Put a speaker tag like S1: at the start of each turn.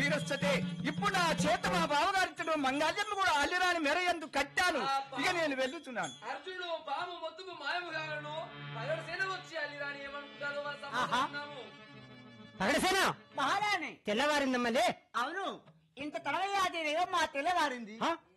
S1: వీరొచ్చతే ఇప్పుడు నా చేత మా బావగారితో మంగాజన్లు కూడా అల్లిరాని మెరయందు కట్టాను. ఇక నేను వెళ్ళుతున్నాను.
S2: అర్జునుడు పాము మొత్తుకు మాయముగాను పగడసేన వచ్చి అల్లిరాని ఏమనుకుంటారో
S3: పగడసేన
S4: మహారాణి
S3: తెల్లవారిందమ్మలే.
S4: అవును, ఇంత తలవయ్యాదేదో మా తెల్లవారింది.